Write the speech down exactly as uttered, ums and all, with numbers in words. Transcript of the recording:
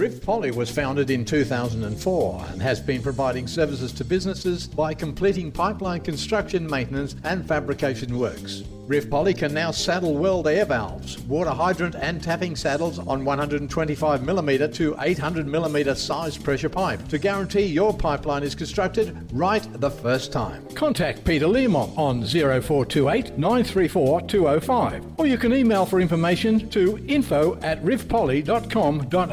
Riv Poly was founded in two thousand four and has been providing services to businesses by completing pipeline construction, maintenance and fabrication works. Riv Poly can now saddle weld air valves, water hydrant and tapping saddles on one hundred twenty-five millimetre to eight hundred millimetre size pressure pipe to guarantee your pipeline is constructed right the first time. Contact Peter Learmont on zero four two eight, nine three four, two zero five or you can email for information to info at rivpoly dot com dot